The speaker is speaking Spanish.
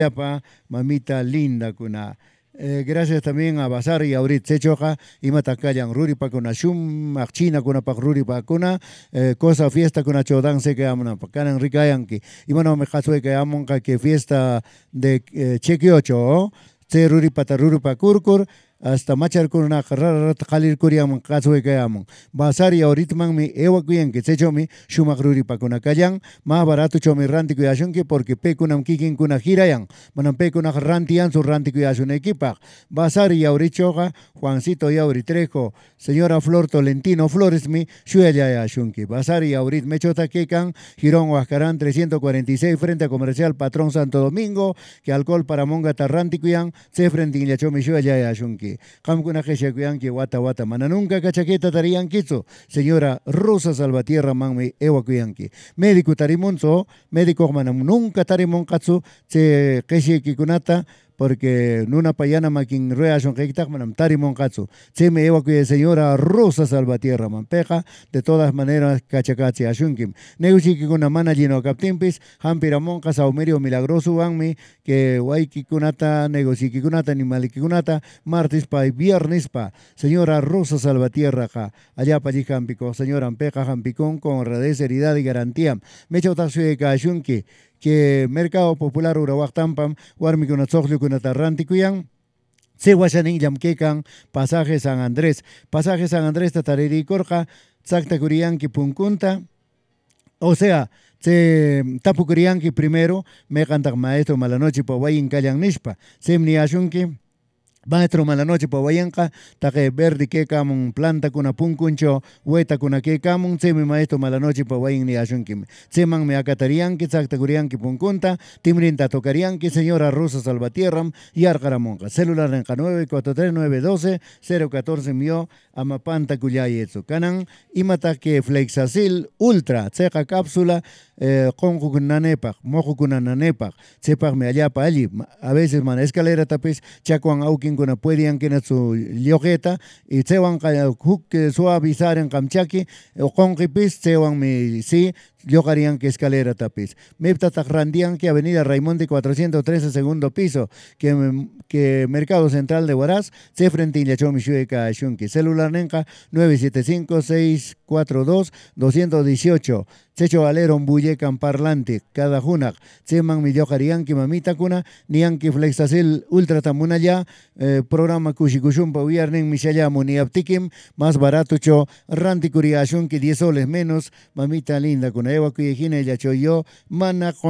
Yapa, mamita linda kuna. Gracias también a Bazar y a Aurit Sechoja, y Matacayan Ruri pa kuna Shum, Achina kuna pa Ruri pa kuna, cosa fiesta kuna Chodan se que amna, pa Kanan Rikayanki, y bueno, me jasue que amon que fiesta de Cheque 8, se Ruri pata Ruri pa Kurkur, hasta machar kuna rarat khalir kuriam kaswe kayamon basari ahorita man mi ewa kuyen que se chomi shumagruri pa kuna kayan más barato chomi ranti kuyashun que porque pe kunam kikin kuna girayan manam pe kuna rantian su ranti kuyashun equipa basari ahorita Juancito Yauri Trejo señora Flor Tolentino Flores mi shuya ya shunki basari ahorita mechota kekan Girón Huascarán 346 frente a Comercial Patrón Santo Domingo que alcohol para monga tarranti kuyan se frente a chomi shuya ya shunki Kamkuna Keshakuyanki Wata Wata Mana nunca cachaqueta tarían quiso, señora Rosa Salvatierra Manmi Ewa Kuyanki. Médico Tarimonzo, médico Manam nunca Tarimon Katsu, se Keshi Kunata, porque nuna payana makin reason que manam Tarimon Katsu. Se me Ewa Kuya señora Rosa Salvatierra Mampeja, de todas maneras Cachacatsi Ashunkim. Neuchi Kikuna Managino Captimpis, Hampiramon Casaumerio Milagroso Wanmi, que Waiki Kunata, Negoci Kunata, Animali Kunata, martes pa y viernes pa. Señora Rosa Salvatierra, allá pa allí Jampico, señora Ampeja Jampicón, con honradez, seriedad y garantía. Mecha Otaxue Kashunki, que Mercado Popular Urawak Tampam, Warmi Kunatzoglu Kunatarranti Kuyan. Se Washanin Yamkekan, Pasaje San Andrés, Pasaje San Andrés Tatariri Corja, Tzakta Kurianki Punkunta, o sea, se Tapukurianki primero, me cantak maestro Malanoche pa Wayin Kayan Nishpa, Semni Ashunki. Maestro Malanoche pa wayanka, take verde que kamun planta kuna punkuncho, hueta kuna que kamun, semi maestro Malanoche pa wayin ni ashunkim. Seman me acatarianki, sakta kurianki punkunta, timrinta tocarianki, señora Rosa Salvatierram, y Arcaramonca. Celular en 943-912-014 mio, amapanta cuyay eso. Canan, imata que Flexacil Ultra, ceja cápsula, con nanepak, mojo kuna nanepak, sepak me allá pa allí. A veces man escalera tapis, chacuan aukin kuna pueden que su liojeta y se van hook suavizar en Kamchaki o con ripis se van mi sí Yogarían que escalera tapis. Mepta Randian que Avenida Raimonde 413 segundo piso que Mercado Central de Huaraz se frente a Chomi Shueka Shunki. Celular Nenca 975-642-218. Checho Valero Bullecan Parlante cada junak. Seman mi Yogarían que mamita kuna nianki Flexacil Ultra Tamunaya programa Kushikushumpa Viernen Mishaya Muniaptikim más barato cho Ranti Kuriashunki 10 soles menos mamita linda kuna Ewa Kuyejina ya yo mana